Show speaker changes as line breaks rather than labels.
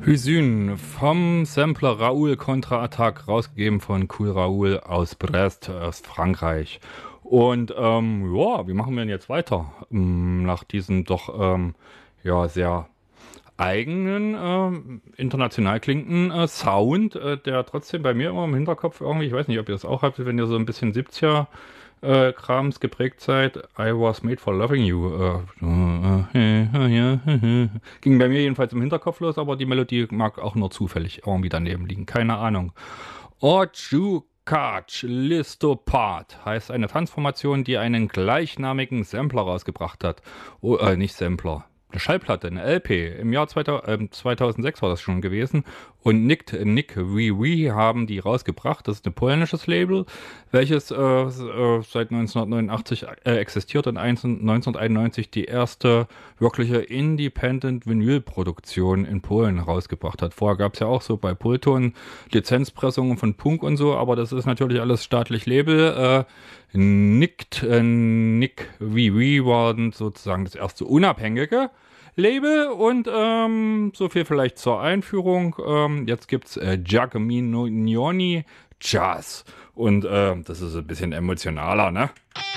Hysyn vom Sampler Raoul Contra-Attack, rausgegeben von Cool Raoul aus Brest, aus Frankreich. Und ja, wie machen wir denn jetzt weiter? Nach diesem doch ja sehr eigenen, international klingenden Sound, der trotzdem bei mir immer im Hinterkopf irgendwie, ich weiß nicht, ob ihr das auch habt, wenn ihr so ein bisschen 70er Krams geprägt seid. I was made for loving you. Ging bei mir jedenfalls im Hinterkopf los, aber die Melodie mag auch nur zufällig irgendwie daneben liegen. Keine Ahnung. Orchukach Listopad heißt eine Transformation, die einen gleichnamigen Sampler rausgebracht hat. Oh, nicht Sampler. Eine Schallplatte, eine LP. Im Jahr 2006 war das schon gewesen. Und Nick Wee haben die rausgebracht. Das ist ein polnisches Label, welches seit 1989 existiert und 1991 die erste wirkliche Independent-Vinyl-Produktion in Polen rausgebracht hat. Vorher gab es ja auch so bei Pulton Lizenzpressungen von Punk und so, aber das ist natürlich alles staatlich Label. Nick Wee war sozusagen das erste unabhängige Label und so viel vielleicht zur Einführung. Jetzt gibt's Giacomino Jazz und das ist ein bisschen emotionaler, ne?